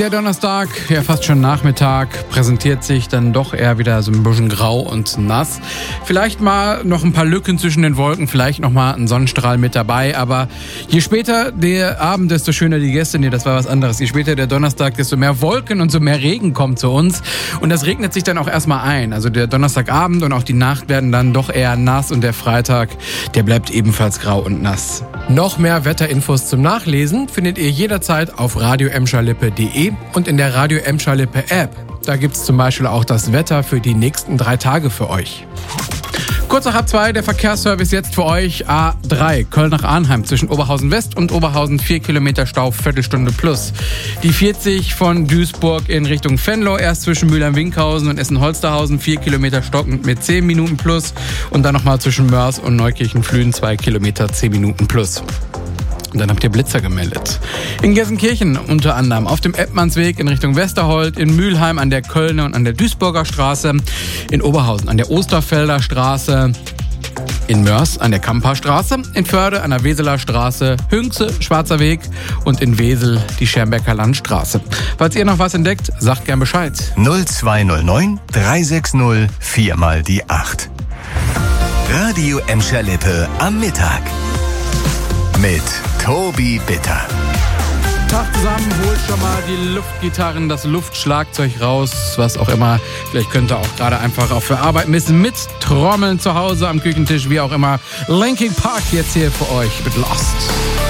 Der Donnerstag, ja fast schon Nachmittag, präsentiert sich dann doch eher wieder so ein bisschen grau und nass. Vielleicht mal noch ein paar Lücken zwischen den Wolken, vielleicht noch mal ein Sonnenstrahl mit dabei. Aber je später der Abend, desto schöner die Gäste. Nee, das war was anderes. Je später der Donnerstag, desto mehr Wolken und so mehr Regen kommt zu uns. Und das regnet sich dann auch erstmal ein. Also der Donnerstagabend und auch die Nacht werden dann doch eher nass. Und der Freitag, der bleibt ebenfalls grau und nass. Noch mehr Wetterinfos zum Nachlesen findet ihr jederzeit auf radioemscherlippe.de und in der Radio Emscherlippe App. Da gibt's zum Beispiel auch das Wetter für die nächsten 3 Tage für euch. Kurz nach 1:30 der Verkehrsservice jetzt für euch. A3 Köln nach Arnheim zwischen Oberhausen West und Oberhausen 4 Kilometer Stau, Viertelstunde plus. Die 40 von Duisburg in Richtung Venlo, erst zwischen Mülheim-Winkhausen und Essen-Holsterhausen 4 Kilometer stockend mit 10 Minuten plus und dann nochmal zwischen Mörs und Neukirchen-Flühen 2 Kilometer 10 Minuten plus. Und dann habt ihr Blitzer gemeldet. In Gelsenkirchen unter anderem auf dem Eppmannsweg in Richtung Westerhold, in Mülheim an der Kölner und an der Duisburger Straße, in Oberhausen an der Osterfelder Straße, in Mörs an der Kamperstraße, in Förde an der Weseler Straße, Hünxe, Schwarzer Weg und in Wesel die Schermbecker Landstraße. Falls ihr noch was entdeckt, sagt gern Bescheid. 0209 360 4 mal die 8. Radio Emscherlippe am Mittag. Mit Tobi Bitter. Tag zusammen, holt schon mal die Luftgitarren, das Luftschlagzeug raus, was auch immer. Vielleicht könnt ihr auch gerade einfach auch für Arbeit ein bisschen mit Trommeln zu Hause am Küchentisch, wie auch immer. Linkin Park jetzt hier für euch mit Lost.